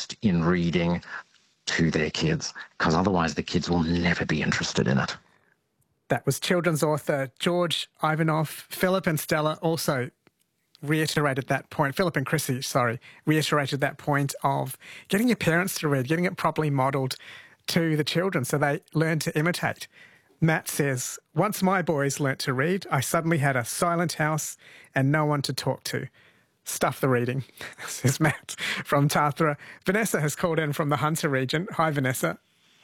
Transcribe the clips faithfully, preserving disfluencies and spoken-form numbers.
interest in reading to their kids, because otherwise the kids will never be interested in it. That was children's author George Ivanov. Philip and Stella also reiterated that point. Philip and Chrissy, sorry, reiterated that point of getting your parents to read, getting it properly modelled to the children so they learn to imitate. Matt says, once my boys learnt to read, I suddenly had a silent house and no one to talk to. Stuff the reading, says Matt from Tathra. Vanessa has called in from the Hunter region. Hi, Vanessa.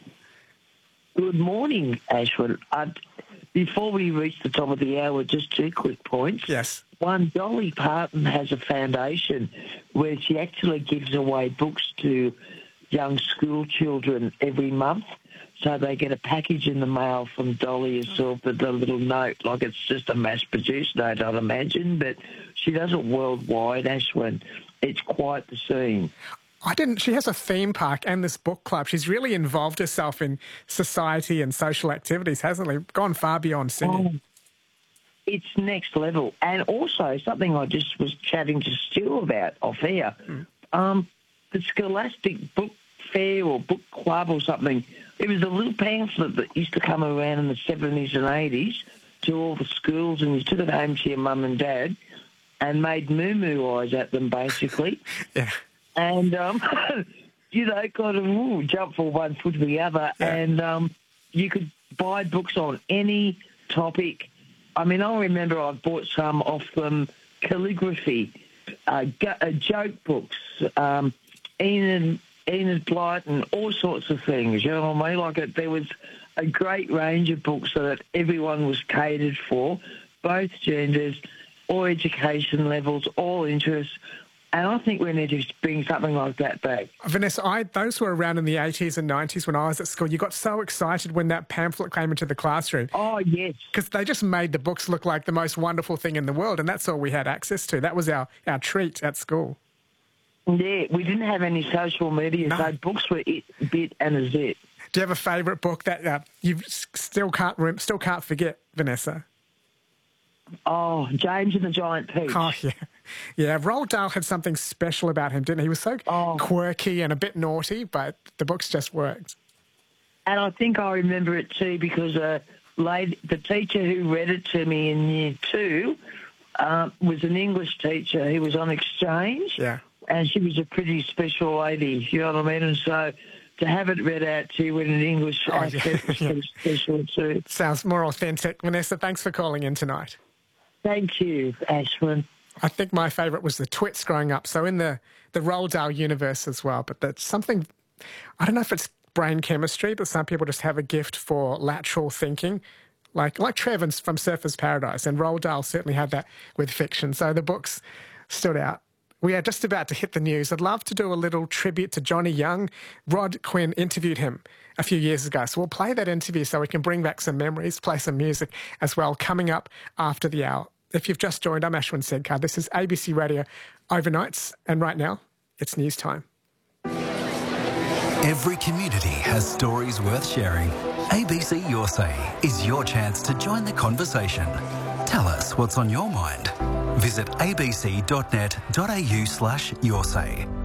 Good morning, Ashwin. I'd, before we reach the top of the hour, just two quick points. Yes. One, Dolly Parton has a foundation where she actually gives away books to young school children every month. So they get a package in the mail from Dolly herself with a little note, like it's just a mass-produced note, I'd imagine, but she does it worldwide, Ashwin. It's quite the scene. I didn't. She has a theme park and this book club. She's really involved herself in society and social activities, hasn't she? Gone far beyond singing. Oh, it's next level. And also, something I just was chatting to Stu about off air, mm. um, the Scholastic Book Fair or Book Club or something. It was a little pamphlet that used to come around in the seventies and eighties to all the schools, and you took it home to your mum and dad and made moo-moo eyes at them, basically. Yeah. And, um, you know, kind of ooh, jump from one foot to the other. Yeah. And um, you could buy books on any topic. I mean, I remember I bought some off them, calligraphy, uh, go- uh, joke books, um, Enid, Enid Blyton, and all sorts of things, you know what I mean? Like, it, there was a great range of books so that everyone was catered for, both genders, all education levels, all interests. And I think we need to bring something like that back. Vanessa, I, those were around in the eighties and nineties when I was at school. You got so excited when that pamphlet came into the classroom. Oh, yes. Because they just made the books look like the most wonderful thing in the world, and that's all we had access to. That was our, our treat at school. Yeah, we didn't have any social media, no. So books were it, bit and a zit. Do you have a favourite book that uh, you still can't rem- still can't forget, Vanessa? Oh, James and the Giant Peach. Oh, yeah. Yeah, Roald Dahl had something special about him, didn't he? He was so oh. quirky and a bit naughty, but the books just worked. And I think I remember it too because uh, lady, the teacher who read it to me in year two uh, was an English teacher who was on exchange. Yeah. And she was a pretty special lady, you know what I mean? And so to have it read out to you in an English oh, accent yeah. was pretty special too. Sounds more authentic. Vanessa, thanks for calling in tonight. Thank you, Ashwin. I think my favourite was the Twits growing up, so in the, the Roald Dahl universe as well. But that's something, I don't know if it's brain chemistry, but some people just have a gift for lateral thinking, like like Trevor from Surfer's Paradise, and Roald Dahl certainly had that with fiction. So the books stood out. We are just about to hit the news. I'd love to do a little tribute to Johnny Young. Rod Quinn interviewed him a few years ago, so we'll play that interview so we can bring back some memories, play some music as well, coming up after the hour. If you've just joined, I'm Ashwin Sedkar. This is A B C Radio Overnights, and right now, it's news time. Every community has stories worth sharing. A B C Your Say is your chance to join the conversation. Tell us what's on your mind. Visit abc.net.au slash your say.